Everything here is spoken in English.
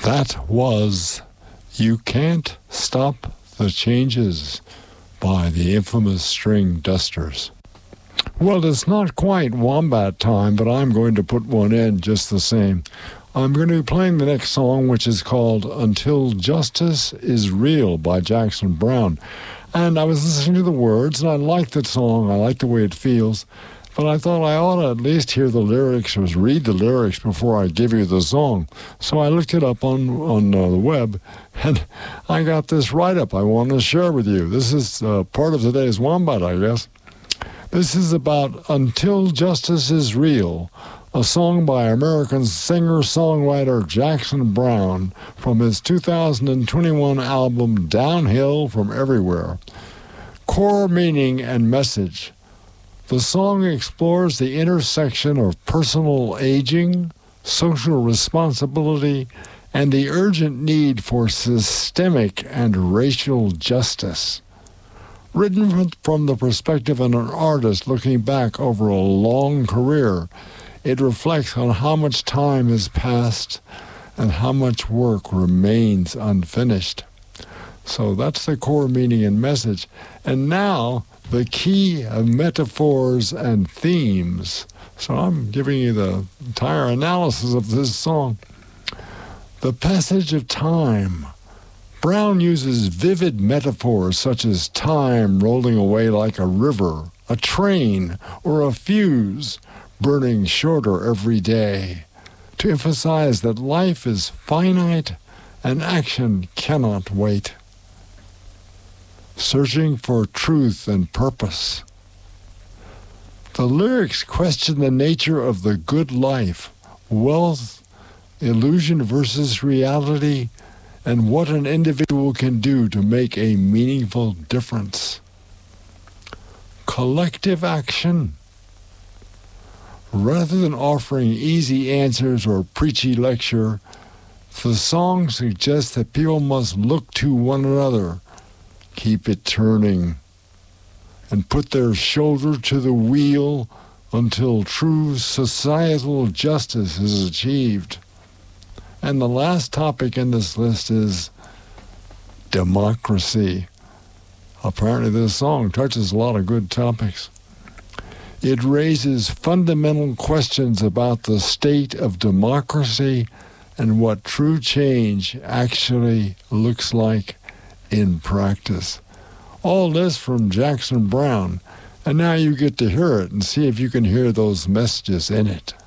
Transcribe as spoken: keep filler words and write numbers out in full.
That was You Can't Stop the Changes by the infamous String Dusters. Well, it's not quite Wombat time, but I'm going to put one in just the same. I'm going to be playing the next song, which is called Until Justice is Real by Jackson Browne. And I was listening to the words, and I like the song. I like the way it feels. But I thought I ought to at least hear the lyrics or read the lyrics before I give you the song. So I looked it up on, on uh, the web, and I got this write-up I want to share with you. This is uh, part of today's Wombat, I guess. This is about Until Justice is Real, a song by American singer-songwriter Jackson Browne from his two thousand twenty-one album Downhill from Everywhere. Core meaning and message. The song explores the intersection of personal aging, social responsibility, and the urgent need for systemic and racial justice. Written from the perspective of an artist looking back over a long career, it reflects on how much time has passed and how much work remains unfinished. So that's the core meaning and message. And now, the key of metaphors and themes. So I'm giving you the entire analysis of this song. The passage of time. Browne uses vivid metaphors such as time rolling away like a river, a train, or a fuse burning shorter every day, to emphasize that life is finite and action cannot wait. Searching for truth and purpose. The lyrics question the nature of the good life, wealth, illusion versus reality, and what an individual can do to make a meaningful difference. Collective action. Rather than offering easy answers or preachy lecture, the song suggests that people must look to one another, keep it turning, and put their shoulder to the wheel until true societal justice is achieved. And the last topic in this list is democracy. Apparently this song touches a lot of good topics. It raises fundamental questions about the state of democracy and what true change actually looks like in practice. All this from Jackson Browne, and now you get to hear it and see if you can hear those messages in it.